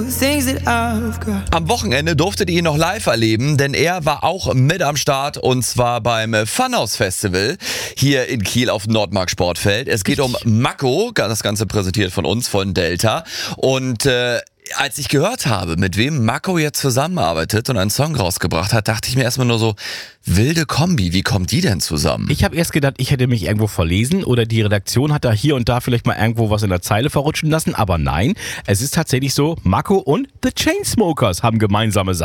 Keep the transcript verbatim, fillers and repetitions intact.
Am Wochenende durftet ihr ihn noch live erleben, denn er war auch mit am Start und zwar beim Funhouse Festival hier in Kiel auf dem Nordmark Sportfeld. Es geht um Mako, das Ganze präsentiert von uns, von Delta. Und äh, als ich gehört habe, mit wem Mako jetzt zusammenarbeitet und einen Song rausgebracht hat, dachte ich mir erstmal nur so, wilde Kombi, wie kommt die denn zusammen? Ich habe erst gedacht, ich hätte mich irgendwo verlesen oder die Redaktion hat da hier und da vielleicht mal irgendwo was in der Zeile verrutschen lassen, aber nein, es ist tatsächlich so, Mako und The Chainsmokers haben gemeinsame Sachen.